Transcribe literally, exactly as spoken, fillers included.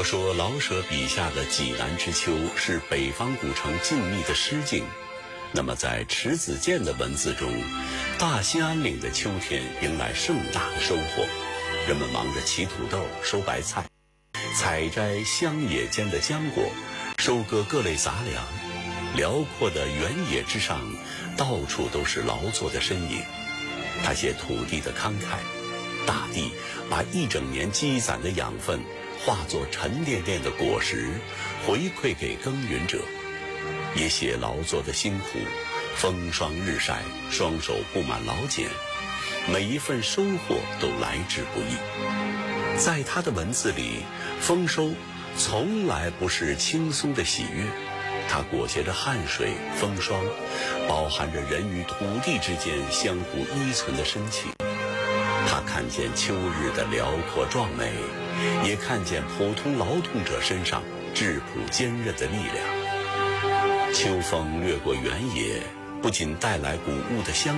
果说老舍笔下的济南之秋是北方古城静谧的诗境，那么在迟子建的文字中，大兴安岭的秋天迎来盛大的收获，人们忙着起土豆、收白菜，采摘乡野间的浆果，收割各类杂粮。辽阔的原野之上，到处都是劳作的身影。他写土地的慷慨，大地把一整年积攒的养分化作沉甸甸的果实，回馈给耕耘者；也写劳作的辛苦，风霜日晒，双手布满劳茧，每一份收获都来之不易。在他的文字里，丰收从来不是轻松的喜悦，它裹挟着汗水、风霜，包含着人与土地之间相互依存的深情。他看见秋日的辽阔壮美，也看见普通劳动者身上质朴坚韧的力量。秋风掠过原野，不仅带来谷物的香